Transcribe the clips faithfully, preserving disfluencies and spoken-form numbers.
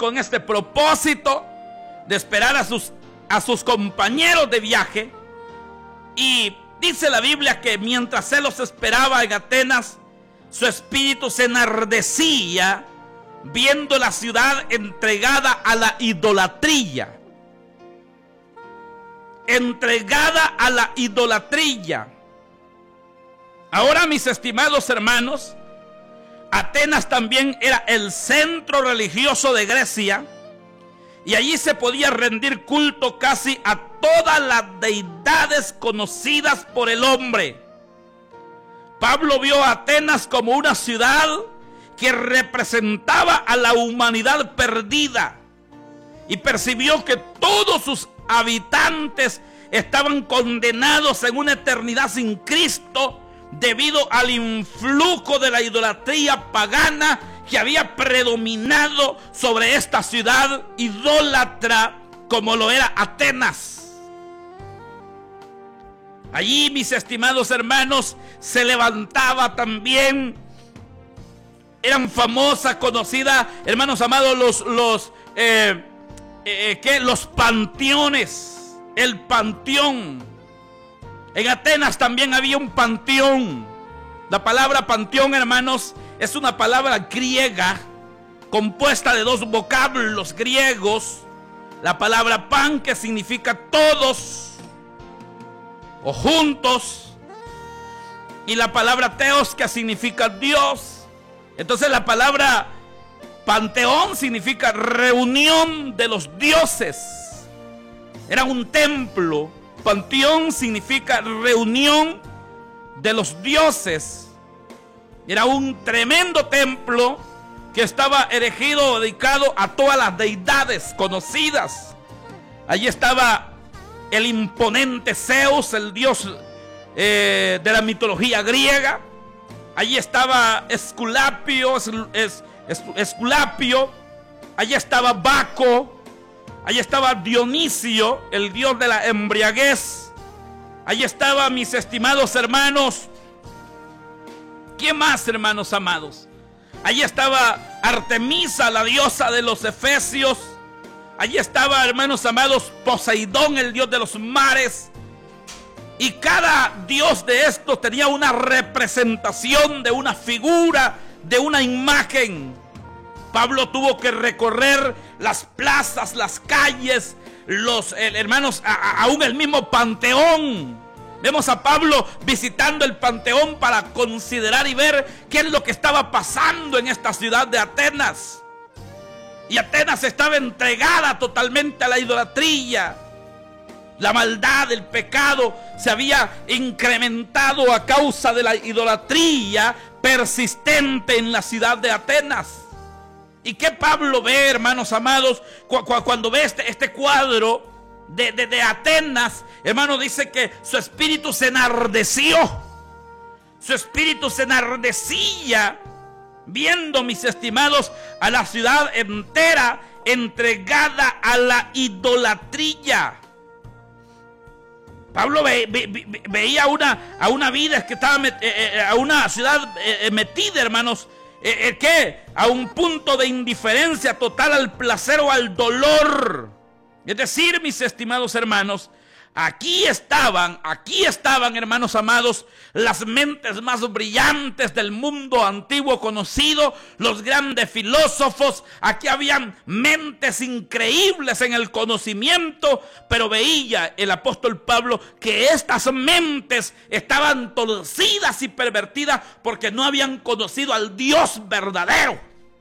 con este propósito de esperar a sus, a sus compañeros de viaje. Y dice la Biblia que mientras él los esperaba en Atenas, su espíritu se enardecía viendo la ciudad entregada a la idolatría. Entregada a la idolatría. Ahora, mis estimados hermanos, Atenas también era el centro religioso de Grecia, y allí se podía rendir culto casi a todas las deidades conocidas por el hombre. Pablo vio a Atenas como una ciudad que representaba a la humanidad perdida, y percibió que todos sus habitantes estaban condenados en una eternidad sin Cristo, debido al influjo de la idolatría pagana que había predominado sobre esta ciudad idólatra como lo era Atenas. Allí, mis estimados hermanos, se levantaba también, eran famosas, conocidas, hermanos amados, los, los, eh, eh, ¿qué? los panteones, el panteón. En Atenas también había un panteón. La palabra panteón, hermanos, es una palabra griega compuesta de dos vocablos griegos. La palabra pan, que significa todos o juntos, y la palabra teos, que significa Dios. Entonces la palabra panteón significa reunión de los dioses. Era un templo. Panteón significa reunión de los dioses. Era un tremendo templo que estaba erigido, dedicado a todas las deidades conocidas. Allí estaba el imponente Zeus, el dios eh, de la mitología griega. Allí estaba Esculapio, es, es, es, Esculapio. Allí estaba Baco. Allí estaba Dionisio, el dios de la embriaguez. Allí estaba, mis estimados hermanos, ¿quién más, hermanos amados? Allí estaba Artemisa, la diosa de los efesios. Allí estaba, hermanos amados, Poseidón, el dios de los mares. Y cada dios de estos tenía una representación de una figura, de una imagen. Pablo tuvo que recorrer las plazas, las calles, los eh, hermanos, a, a, aún el mismo Panteón. Vemos a Pablo visitando el Panteón para considerar y ver qué es lo que estaba pasando en esta ciudad de Atenas. Y Atenas estaba entregada totalmente a la idolatría. La maldad, el pecado se había incrementado a causa de la idolatría persistente en la ciudad de Atenas. ¿Y qué Pablo ve, hermanos amados, cu cu cuando ve este, este cuadro de, de, de Atenas? Hermano, dice que su espíritu se enardeció. Su espíritu se enardecía viendo, mis estimados, a la ciudad entera entregada a la idolatría. Pablo ve, ve, ve, veía una, a una vida que estaba met, eh, eh, a una ciudad eh, metida, hermanos, Eh, eh, ¿qué? A un punto de indiferencia total al placer o al dolor. Es decir, mis estimados hermanos, aquí estaban, aquí estaban, hermanos amados, las mentes más brillantes del mundo antiguo conocido, los grandes filósofos. Aquí habían mentes increíbles en el conocimiento, pero veía el apóstol Pablo que estas mentes estaban torcidas y pervertidas porque no habían conocido al Dios verdadero.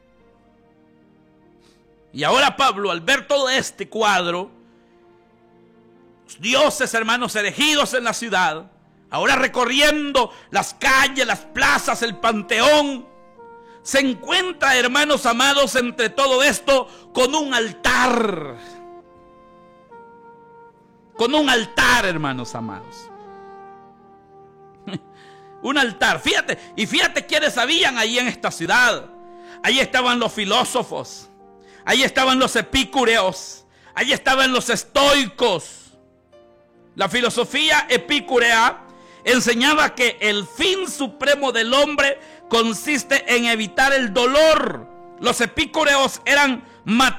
Y ahora Pablo, al ver todo este cuadro, los dioses, hermanos, erigidos en la ciudad, ahora recorriendo las calles, las plazas, el Panteón, se encuentra, hermanos amados, entre todo esto con un altar. Con un altar, hermanos amados. Un altar, fíjate, y fíjate quiénes habían ahí en esta ciudad. Ahí estaban los filósofos, ahí estaban los epicúreos, ahí estaban los estoicos. La filosofía epicúrea enseñaba que el fin supremo del hombre consiste en evitar el dolor. Los epicúreos eran